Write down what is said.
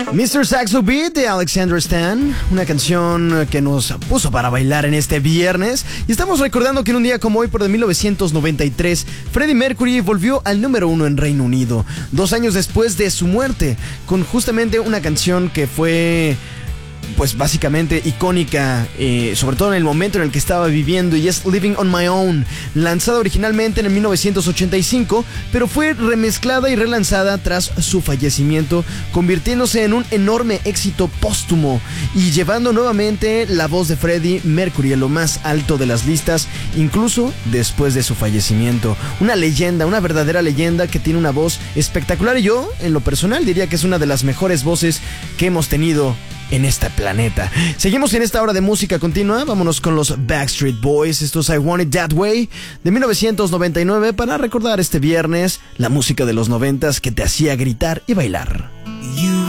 Mr. Saxo Beat de Alexander Stan, una canción que nos puso para bailar en este viernes. Y estamos recordando que en un día como hoy, por 1993, Freddie Mercury volvió al número 1 en Reino Unido, 2 años después de su muerte, con justamente una canción que fue, pues básicamente icónica, sobre todo en el momento en el que estaba viviendo, y es Living on My Own, lanzada originalmente en el 1985, pero fue remezclada y relanzada tras su fallecimiento, convirtiéndose en un enorme éxito póstumo y llevando nuevamente la voz de Freddie Mercury a lo más alto de las listas, incluso después de su fallecimiento. Una leyenda, una verdadera leyenda que tiene una voz espectacular, y yo, en lo personal, diría que es una de las mejores voces que hemos tenido en este planeta. Seguimos en esta hora de música continua. Vámonos con los Backstreet Boys. Esto es I Want It That Way de 1999, para recordar este viernes la música de los 90s que te hacía gritar y bailar.